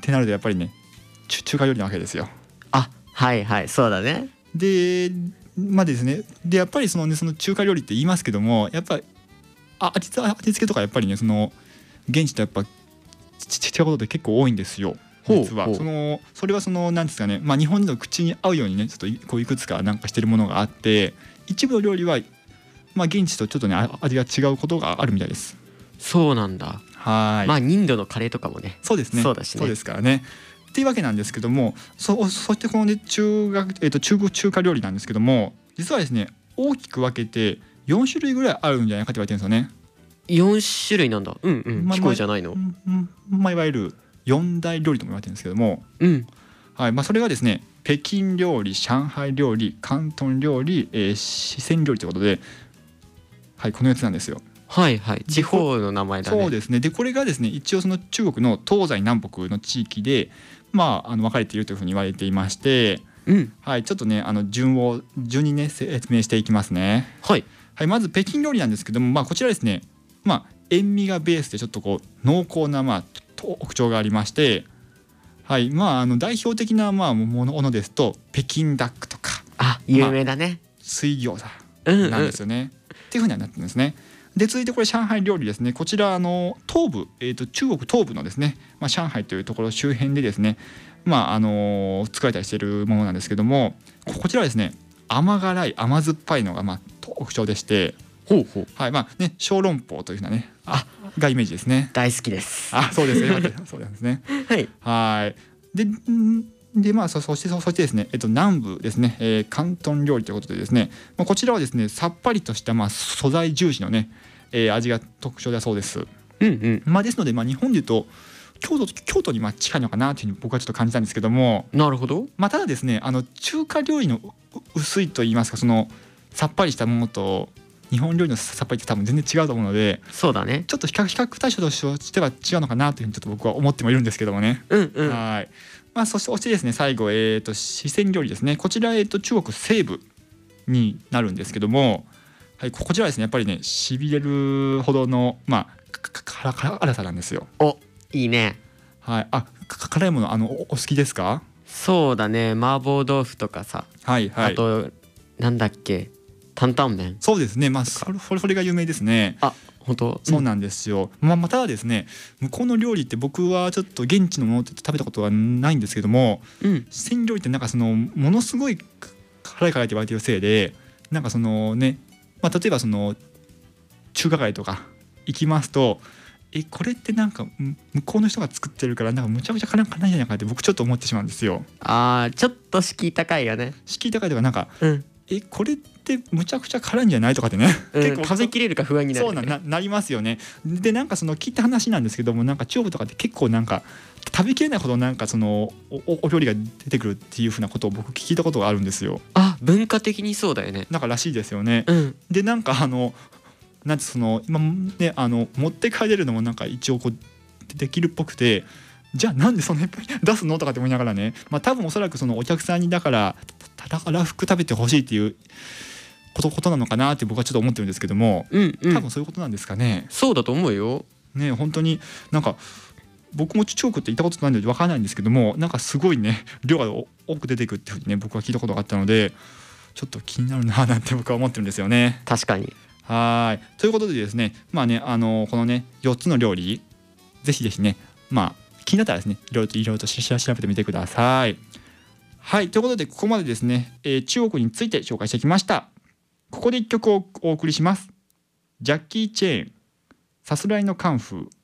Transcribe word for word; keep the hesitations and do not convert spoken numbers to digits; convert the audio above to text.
ってなるとやっぱりね中中華料理なわけですよ。 あ、はいはいそうだね。 でまあですねでやっぱりそのねその中華料理って言いますけどもやっぱりあ味付味付けとかやっぱりねその現地とやっぱち違うことって結構多いんですよ。実はそのそれはそのなんですかね、まあ、日本人の口に合うようにねちょっとこういくつかなんかしてるものがあって一部の料理はまあ現地とちょっとね味が違うことがあるみたいです。 そうなんだ。 はい。 まあインドのカレーとかもね。 そうですね。 そうだしね。 そうですからね。っていうわけなんですけども、そそしてこのね中学えっと中国中華料理なんですけども、実はですね大きく分けてよん種類ぐらいあるんじゃないかって言われてるんですよね。 よん種類なんだ。うんうん。 まあ、 聞こえじゃないの。 まあいわゆる四大料理とも言われてるんですけども、 うん。 はい。まあそれがですね北京料理、上海料理、広東料理、えー、四川料理ということで、はいこのよっつなんですよ。 はいはい。地方の名前だね。 そうですね。でこれがですね一応その中国の東西南北の地域でまああの分かれているというふうに言われていまして、 うん、 はいちょっとねあの順を順にね説明していきますね。 はい。 はい、まず北京料理なんですけども、まあこちらですね、まあ塩味がベースでちょっとこう濃厚なまあ特徴がありまして、はい、まああの代表的なまあものですと北京ダックとか、 あ、有名だね。まあ、 水餃子なんですよね。うんうん、っていうふうにはなってるんですね。で続いてこれ上海料理ですね。こちらあの東部、えー、と中国東部のですね、まあ、上海というところ周辺でですね、まああのー、作られたりしているものなんですけども、こちらはですね甘辛い甘酸っぱいのがまあ特徴でして、 ほうほう、 はいまあね小籠包というふうなねあがイメージですね。 大好きです。 あ、そうですね。そうなんですね。 はい。 はいででまあ、そ, そしてそしてですね、えっと、南部ですね、えー、広東料理ということでですね、まあ、こちらはですねさっぱりとした、まあ、素材重視のね、えー、味が特徴だそうです。 うんうんまあ、ですので、まあ、日本でいうと京都京都にまあ近いのかなというふうに僕はちょっと感じたんですけども、 なるほど。 まあ、ただですねあの中華料理の薄いといいますかそのさっぱりしたものと日本料理のさっぱりって多分全然違うと思うので、 そうだね。 ちょっと比較比較対象としては違うのかなというふうにちょっと僕は思ってもいるんですけどもね。 うんうん。 はい。まあ、そしてそしてですね最後、えー、と四川料理ですね。こちら、えー、と中国西部になるんですけども、はい、こちらはですねやっぱりねしびれるほどのまあ辛辛さなんですよ。 お、いいね。 はい、あ辛いものあの お, お好きですか？ そうだね。麻婆豆腐とかさ、 はいはい、 あとなんだっけ担々麺。 そうですね、まあそれそれが有名ですね。 あ、本当。 そうなんですよ。まあ、まあただですね向こうの料理って僕はちょっと現地のものって食べたことはないんですけども、 うん、 四川料理ってなんかそのものすごい辛い辛いって言われてるせいでなんかそのね、まあ、例えばその中華街とか行きますとえこれってなんか向こうの人が作ってるからなんかむちゃくちゃ辛いんじゃないかって僕ちょっと思ってしまうんですよ。 あーちょっと敷居高いよね。 敷居高いとかなんか、 うん、 えこれってむちゃくちゃ辛いんじゃないとかってね、 うん、 結構食べきれるか不安になる、ね、 そう な, な, なりますよね。でなんかその聞いた話なんですけどもなんか中国とかって結構なんか食べきれないほどなんかその お, お料理が出てくるっていうふうなことを僕聞いたことがあるんですよ。 あ、文化的にそうだよね。 なんからしいですよね。 うん、 でなんかあのなんてその今ねあの持って帰れるのもなんか一応こうできるっぽくてじゃあなんでそんなに出すのとかって思いながらね、まあ、多分おそらくそのお客さんにだからたたらふく食べてほしいっていうことことなのかなって僕はちょっと思ってるんですけども、 うんうん、 多分そういうことなんですかね。 そうだと思うよ。 ね本当になんか僕も中国って行ったことないので分からないんですけどもなんかすごいね量が多く出てくるっていうふうにね僕は聞いたことがあったのでちょっと気になるななんて僕は思ってるんですよね。 確かに。 はいということでですねまあねあのこのねよっつの料理ぜひぜひねまあ気になったらですねいろいろといろいろと調べてみてください。はいということでここまでですね、えー、中国について紹介してきました。ここでいっきょくをお送りします。ジャッキー・チェーンさすらいのカンフー。